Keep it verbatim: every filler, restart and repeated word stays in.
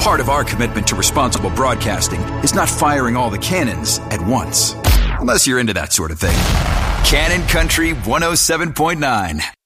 Part of our commitment to responsible broadcasting is not firing all the cannons at once. Unless you're into that sort of thing. Cannon Country one oh seven point nine.